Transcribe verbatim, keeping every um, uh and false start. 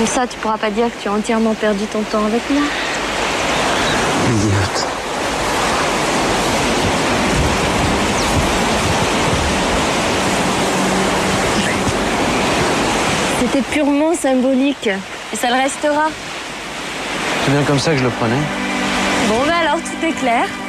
Comme ça, tu pourras pas dire que tu as entièrement perdu ton temps avec moi. Idiote. C'était purement symbolique. Et ça le restera. C'est bien comme ça que je le prenais. Bon, ben alors, tout est clair.